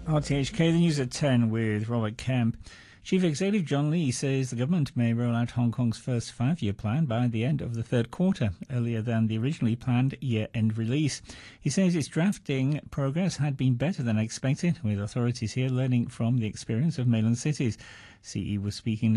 RTHK, the news at 10 with Robert Kemp. Chief Executive John Lee says the government may roll out Hong Kong's first five-year plan by the end of the third quarter, earlier than the originally planned year-end release. He says its drafting progress had been better than expected, with authorities here learning from the experience of mainland cities. CE was speaking